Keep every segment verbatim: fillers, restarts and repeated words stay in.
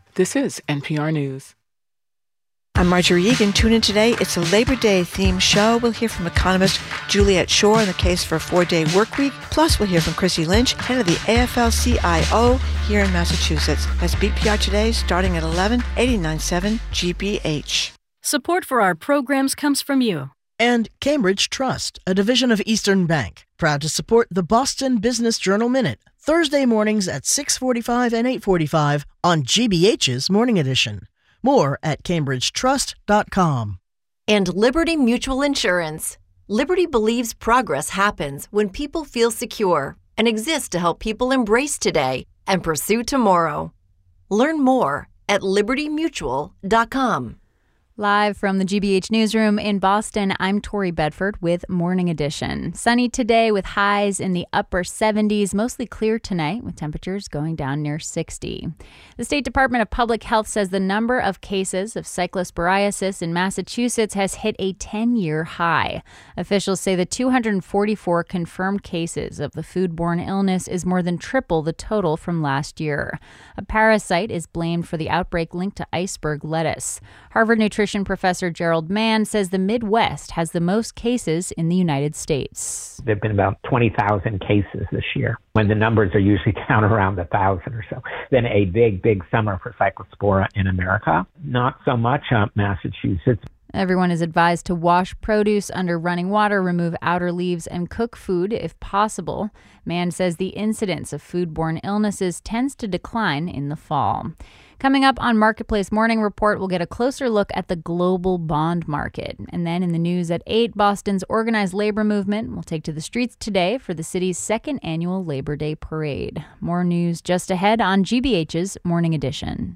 This is N P R News. I'm Marjorie Egan. Tune in today. It's a Labor Day themed show. We'll hear from economist Juliet Schor on the case for a four-day work week. Plus, we'll hear from Chrissy Lynch, head of the A F L C I O here in Massachusetts. That's B P R Today, starting at eleven, eighty-nine point seven G B H. Support for our programs comes from you. And Cambridge Trust, a division of Eastern Bank, proud to support the Boston Business Journal Minute, Thursday mornings at six forty-five and eight forty-five on G B H's Morning Edition. More at cambridge trust dot com. And Liberty Mutual Insurance. Liberty believes progress happens when people feel secure and exists to help people embrace today and pursue tomorrow. Learn more at liberty mutual dot com. Live from the G B H Newsroom in Boston, I'm Tori Bedford with Morning Edition. Sunny today with highs in the upper seventies, mostly clear tonight with temperatures going down near sixty. The State Department of Public Health says the number of cases of cyclosporiasis in Massachusetts has hit a ten-year high. Officials say the two hundred forty-four confirmed cases of the foodborne illness is more than triple the total from last year. A parasite is blamed for the outbreak linked to iceberg lettuce. Harvard Nutrition Professor Gerald Mann says the Midwest has the most cases in the United States. There have been about twenty thousand cases this year, when the numbers are usually down around one thousand or so. Then a big, big summer for Cyclospora in America. Not so much up Massachusetts. Everyone is advised to wash produce under running water, remove outer leaves, and cook food if possible. Mann says the incidence of foodborne illnesses tends to decline in the fall. Coming up on Marketplace Morning Report, we'll get a closer look at the global bond market. And then in the news at eight, Boston's organized labor movement will take to the streets today for the city's second annual Labor Day parade. More news just ahead on G B H's Morning Edition.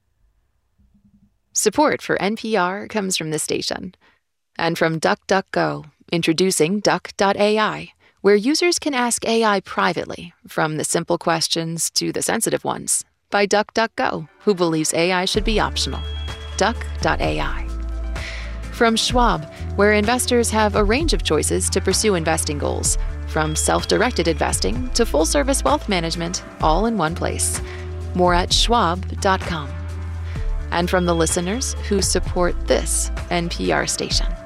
Support for N P R comes from this station and from DuckDuckGo, introducing Duck dot A I, where users can ask A I privately, from the simple questions to the sensitive ones, by DuckDuckGo, who believes A I should be optional. Duck dot A I. From Schwab, where investors have a range of choices to pursue investing goals, from self-directed investing to full-service wealth management, all in one place. More at schwab dot com. And from the listeners who support this N P R station.